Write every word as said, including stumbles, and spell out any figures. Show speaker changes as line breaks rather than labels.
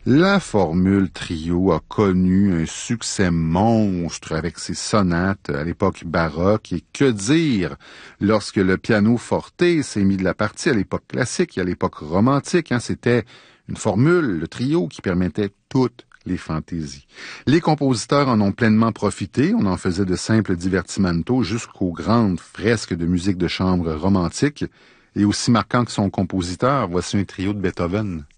La formule trio a connu un succès monstre avec ses sonates à l'époque baroque et que dire lorsque le piano forte s'est mis de la partie à l'époque classique et à l'époque romantique. Hein, c'était une formule, le trio, qui permettait toutes les fantaisies. Les compositeurs en ont pleinement profité, on en faisait de simples divertimentos jusqu'aux grandes fresques de musique de chambre romantique. Et aussi marquant que son compositeur, voici un trio de Beethoven.